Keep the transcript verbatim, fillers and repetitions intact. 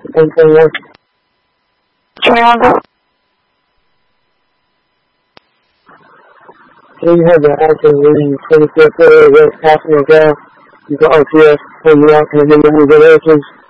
ten twenty-one. Triangle. Here you have the active reading twenty-four West National Gas. You got O T S, pulling you out, and then the regulations.